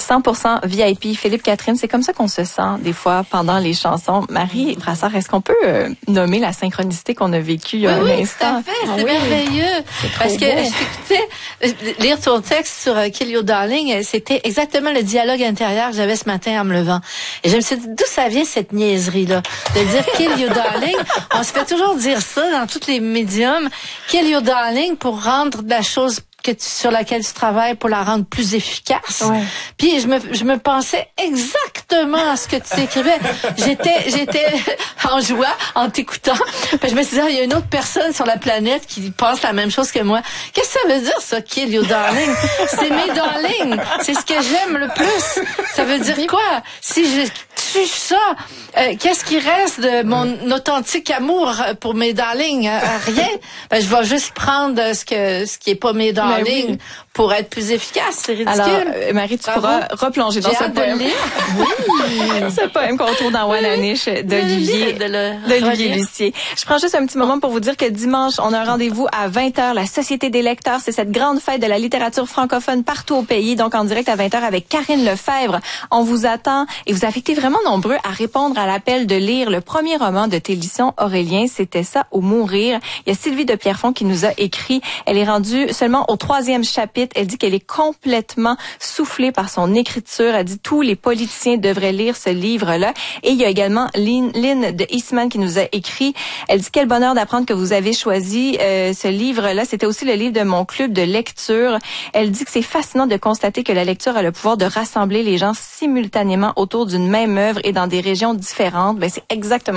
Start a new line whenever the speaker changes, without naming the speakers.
100% VIP. Philippe Catherine, c'est comme ça qu'on se sent des fois pendant les chansons. Marie Brassard, est-ce qu'on peut nommer la synchronicité qu'on a vécue il y a un instant?
Oui, tout à fait. C'est merveilleux. Parce que je t'écoutais lire ton texte sur Kill You Darling, c'était exactement le dialogue intérieur que j'avais ce matin en me levant. Et je me suis dit, d'où ça vient cette niaiserie-là? De dire Kill You Darling. On se fait toujours dire ça dans tous les médiums. Kill You Darling pour rendre la chose sur laquelle tu travailles pour la rendre plus efficace. Ouais. Puis je me pensais exactement à ce que tu écrivais. J'étais en joie en t'écoutant. Puis je me suis dit, il y a une autre personne sur la planète qui pense la même chose que moi. Qu'est-ce que ça veut dire ça, Kill You Darling? C'est mes darlings. C'est ce que j'aime le plus. Ça veut dire quoi? Si je tue ça, qu'est-ce qui reste de mon authentique amour pour mes darlings? Rien. Ben, je vais juste prendre ce qui est pas mes darlings. Oui. Pour être plus efficace, c'est ridicule.
Alors, Marie, tu pourras replonger dans ce poème. Oui. Ce poème qu'on trouve dans Wananish d'Olivier Lucier. Je prends juste un petit moment pour vous dire que dimanche, on a un rendez-vous à 20h, la Société des lecteurs. C'est cette grande fête de la littérature francophone partout au pays. Donc, en direct à 20h avec Karine Lefebvre. On vous attend et vous avez été vraiment nombreux à répondre à l'appel de lire le premier roman de Télisson Aurélien. C'était ça, Ou mourir. Il y a Sylvie de Pierrefonds qui nous a écrit. Elle est rendue seulement au 3e chapitre. Elle dit qu'elle est complètement soufflée par son écriture. Elle dit tous les politiciens devraient lire ce livre-là. Et il y a également Lynn de Eastman qui nous a écrit. Elle dit quel bonheur d'apprendre que vous avez choisi ce livre-là. C'était aussi le livre de mon club de lecture. Elle dit que c'est fascinant de constater que la lecture a le pouvoir de rassembler les gens simultanément autour d'une même œuvre et dans des régions différentes. Ben, c'est exactement